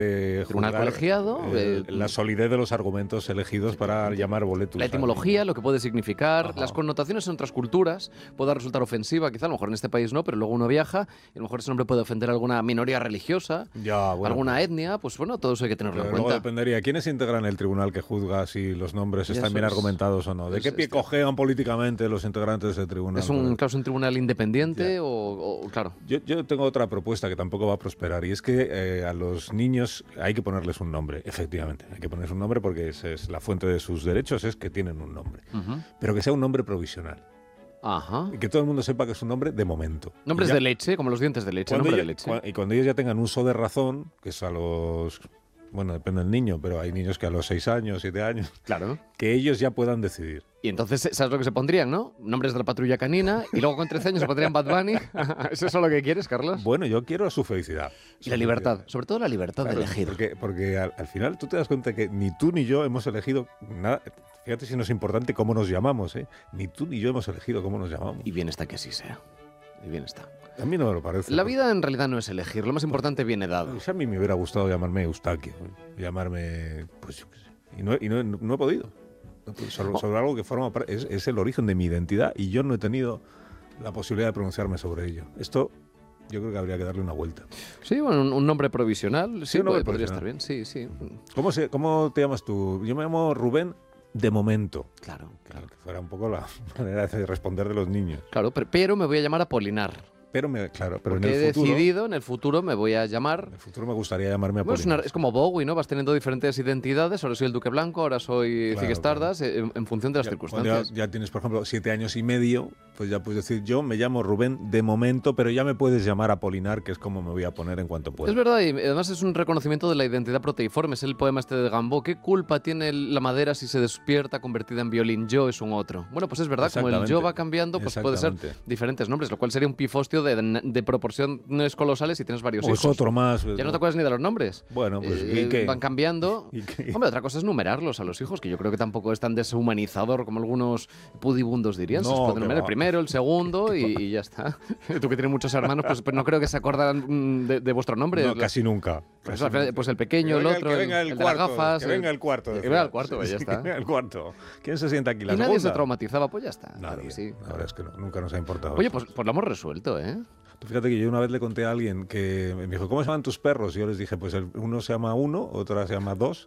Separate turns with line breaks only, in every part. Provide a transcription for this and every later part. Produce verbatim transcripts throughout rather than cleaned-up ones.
Eh,
Tribunal colegiado.
Eh,
eh,
la solidez de los argumentos elegidos para llamar boletus.
La etimología, lo que puede significar,
Ajá.
las connotaciones en otras culturas, puede resultar ofensiva, quizá a lo mejor en este país no, pero luego uno viaja y a lo mejor ese nombre puede ofender a alguna minoría religiosa,
Ya, bueno,
alguna
pues,
etnia, pues bueno, todo eso hay que tenerlo
pero
en
luego
cuenta.
dependería. ¿Quiénes integran el tribunal que juzga si los nombres
Y
están
eso
bien
es-
argumentados o no? ¿De
es
qué pie
este-
cojean políticamente los integrantes del tribunal?
¿Es un,
Joder.
claro, es un tribunal independiente
Ya.
o, o- claro?
Yo, yo tengo otra propuesta que tampoco va a prosperar y es que eh, a los niños hay que ponerles un nombre, efectivamente. Hay que ponerles un nombre porque esa es la fuente de sus derechos, es que tienen un nombre.
Ujú.
Pero que sea un nombre provisional.
Ajá.
Y que todo el mundo sepa que es un nombre de momento.
Nombres
Y ya-
de leche, como los dientes de leche,
cuando
nombre de
ellos-
leche.
cua- Y cuando ellos ya tengan uso de razón, que es a los... Bueno, depende del niño, pero hay niños que a los seis años, siete años,
Claro.
que ellos ya puedan decidir.
Y entonces, ¿sabes lo que se pondrían, no? Nombres de la patrulla canina y luego con trece años se pondrían Bad Bunny. ¿Es eso lo que quieres, Carlos?
Bueno, yo quiero su felicidad.
Y la libertad, sobre todo la libertad
Claro,
de elegir.
Porque, porque al, al final tú te das cuenta que ni tú ni yo hemos elegido nada. Fíjate si no es importante cómo nos llamamos, ¿eh? Ni tú ni yo hemos elegido cómo nos llamamos.
Y bien está que así sea. Y bien está.
A mí no me lo parece.
La vida en realidad no es elegir, lo más importante viene dado.
Pues a mí me hubiera gustado llamarme Eustaquio, ¿eh? llamarme, pues yo qué sé. Y no, y no, no he podido. No he podido. Sobre, sobre algo que forma parte, es, es el origen de mi identidad y yo no he tenido la posibilidad de pronunciarme sobre ello. Esto yo creo que habría que darle una vuelta.
Sí, bueno, un, un nombre provisional, sí,
un nombre
puede- podría
provisional.
estar bien, sí, sí.
¿Cómo, se, ¿Cómo te llamas tú? Yo me llamo Rubén de momento.
Claro,
Claro,
claro.
que fuera un poco la manera de responder de los niños.
Claro, pero, pero me voy a llamar Apolinar.
Pero, me, claro, pero en
Porque
el
he
futuro,
decidido, en el futuro me voy a llamar...
en el futuro me gustaría llamarme
Bueno, es, una-
Apolinar.
es como Bowie, ¿no? Vas teniendo diferentes identidades. Ahora soy el Duque Blanco, ahora soy
Claro,
Ziggy Stardust, en, en función de las
Ya,
circunstancias.
cuando ya, ya tienes, por ejemplo, siete años y medio, pues ya puedes decir, yo me llamo Rubén de momento, pero ya me puedes llamar Apolinar, que es como me voy a poner en cuanto pueda.
Es verdad, y además es un reconocimiento de la identidad proteiforme. Es el poema este de Gambó. ¿Qué culpa tiene el- la madera si se despierta convertida en violín? Yo es un otro. Bueno, pues es verdad, como el yo
Exactamente.
va cambiando, pues puede ser
Exactamente.
diferentes nombres, lo cual sería un pifostio de, de proporciones colosales si tienes varios
O es
hijos.
otro más.
Ya no te acuerdas ni de los nombres.
Bueno, pues,
Eh,
¿y qué?
van cambiando.
¿Y qué?
Hombre, otra cosa es numerarlos a los hijos, que yo creo que tampoco es tan deshumanizador como algunos pudibundos dirían.
No,
Se puede
que
numerar el
va.
primero, el segundo y, y ya está. Tú que tienes muchos hermanos, pues, pues no creo que se acordaran mm, de, de vuestro nombre.
No,
La-
casi nunca.
Pues,
Casi
al final,
nunca.
pues el pequeño,
Que
el
venga
otro,
que
el,
venga el
el de las
cuarto,
gafas.
Que venga el cuarto.
Que
decía.
venga el cuarto, pues
Sí,
ya
sí,
está.
que venga el cuarto. ¿Quién se sienta aquí? ¿La
Y nadie se
segunda?
traumatizaba, pues ya está. Claro
Nadie.
que sí.
La verdad es que no, nunca nos ha importado.
Oye,
eso.
pues, pues lo hemos resuelto, ¿eh?
Tú fíjate que yo una vez le conté a alguien que me dijo, ¿cómo se llaman tus perros? Y yo les dije, pues el- uno se llama uno, otro se llama dos.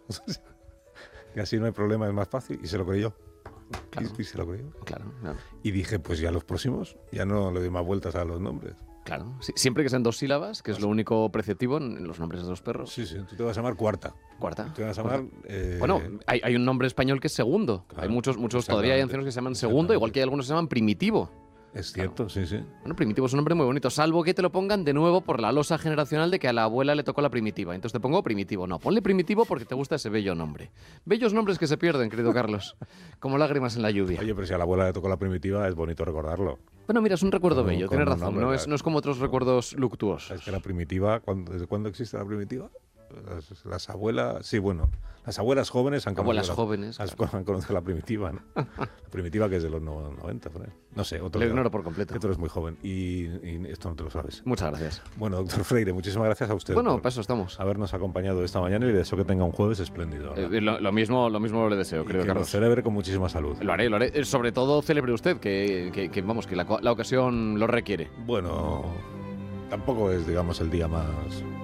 Y así no hay problema, es más fácil. Y se lo creyó.
Claro.
Y, y se lo creyó.
Claro, claro.
Y dije, pues ya los próximos, ya no le doy más vueltas a los nombres.
Claro. Sí, siempre que sean dos sílabas, que es lo único preceptivo en, en los nombres de los perros.
Sí, sí, tú te vas a llamar Cuarta.
Cuarta.
Te vas a
Cuarta.
llamar... eh,
Bueno, hay, hay un nombre español que es segundo.
Claro,
hay muchos, muchos todavía hay
exactamente.
ancianos que se llaman segundo, igual que hay algunos que se llaman primitivo.
es cierto, sí, sí.
Bueno, primitivo es un nombre muy bonito, salvo que te lo pongan de nuevo por la losa generacional de que a la abuela le tocó la primitiva. Entonces te pongo primitivo. No, ponle primitivo porque te gusta ese bello nombre. Bellos nombres que se pierden, querido Carlos. Como lágrimas en la lluvia.
Oye, pero si a la abuela le tocó la primitiva, es bonito recordarlo.
Bueno, mira, es un recuerdo
Con un-
bello,
con
tienes
un
razón.
nombre,
No es,
claro.
no es como otros recuerdos luctuosos.
Es que la primitiva, ¿cuándo- ¿desde cuándo existe la primitiva? Las, las abuelas, sí, bueno, las abuelas jóvenes han
Abuelas
conocido,
jóvenes,
la,
claro.
han conocido la primitiva, ¿no? La primitiva que es de los no- noventa, por ahí. No sé, otro
Lo
día.
ignoro por completo.
Que tú eres muy joven y, y esto no te lo sabes.
Muchas gracias.
Bueno, doctor Freire, muchísimas gracias a usted
Bueno,
por
para eso estamos.
habernos acompañado esta mañana y le deseo que tenga un jueves espléndido. ¿verdad?
Eh, lo, lo mismo, lo mismo le deseo,
Y
querido
que
Carlos.
lo celebre con muchísima salud.
Lo haré, lo haré. Eh, Sobre todo celebre usted, que, que- que, vamos, que la, co- la ocasión lo requiere.
Bueno, tampoco es, digamos, el día más...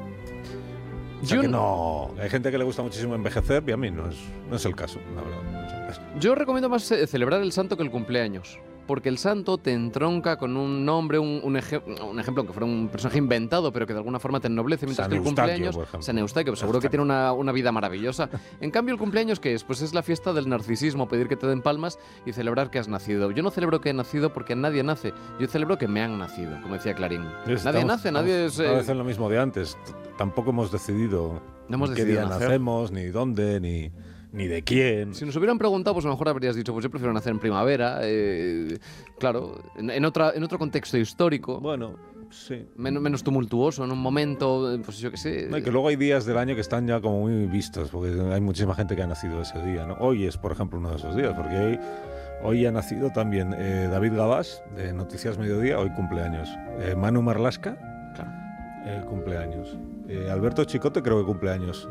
O sea
Yo
que
no-
no, hay gente que le gusta muchísimo envejecer y a mí no es, no es el caso, la verdad. No es el caso.
Yo recomiendo más eh, celebrar el santo que el cumpleaños. Porque el santo te entronca con un nombre, un, un, eje- un ejemplo, aunque fuera un personaje inventado, pero que de alguna forma te ennoblece, mientras
San
que el
Eustaquio,
cumpleaños,
por ejemplo.
San Eustaquio, seguro que tiene una, una vida maravillosa. En cambio, el cumpleaños, ¿qué es? Pues es la fiesta del narcisismo, pedir que te den palmas y celebrar que has nacido. Yo no celebro que he nacido porque nadie nace, yo celebro que me han nacido, como decía Clarín.
Estamos-
nadie nace, nadie es...
estamos otra
eh,
vez en lo mismo de antes. T- Tampoco hemos decidido
No hemos
ni qué
decidido
día
nacer.
nacemos, ni dónde, ni, ni de quién.
Si nos hubieran preguntado, pues a lo mejor habrías dicho, pues yo prefiero nacer en primavera, eh, claro, en, en otra, en otro contexto histórico,
Bueno, sí.
menos, menos tumultuoso, en un momento, eh, pues yo qué sé.
No, y que luego hay días del año que están ya como muy vistos, porque hay muchísima gente que ha nacido ese día, ¿no? Hoy es, por ejemplo, uno de esos días, porque hoy, hoy ha nacido también eh, David Gabás, de Noticias Mediodía, hoy cumpleaños. Eh, Manu Marlasca,
Claro.
Eh, cumpleaños. Eh, Alberto Chicote creo que cumpleaños.